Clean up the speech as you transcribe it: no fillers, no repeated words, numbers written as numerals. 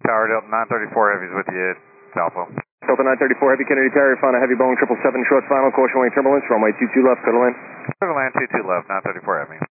Tower Delta 934 Heavy's with you at Alpha. Delta 934 Heavy, Kennedy Tower, found a heavy Boeing 777 short final, caution wing turbulence, runway 22 left, clear to land. Clear to land 22 left, 934 Heavy.